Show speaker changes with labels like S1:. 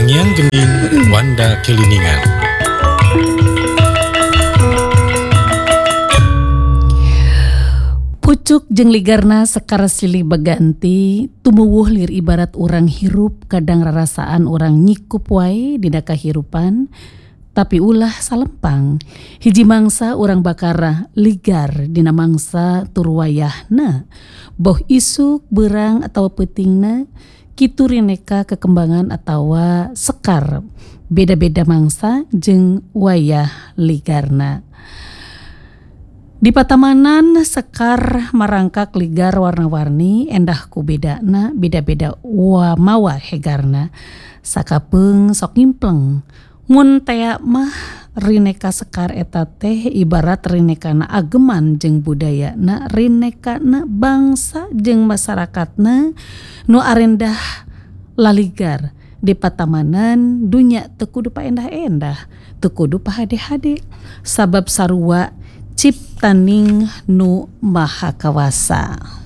S1: Sangiang Gening Wanda Kiliningan.
S2: Pucuk jeung ligarna sekar silih baganti tumuwuh lir ibarat urang hirup kadang rarasaan urang nyikup wae dina kahirupan tapi ulah salempang hiji mangsa urang bakara ligar dina mangsa turwayahna boh isuk beurang atawa peutingna kitu rineka kekembangan atawa sekar beda-beda mangsa jeung wayah ligarna. Di patamanan sekar marangkak ligar warna-warni endah ku bedana beda-beda mawa hegarna sakapeung sok ngimpleng mun tea mah rineka sekar eta teh ibarat rinekana ageman jeung budayana rinekana bangsa jeung masyarakatna nu arendah laligar di patamanan dunya teu kudu paendah-endah teu kudu pahade-hade sabab sarua ciptaning nu maha kawasa.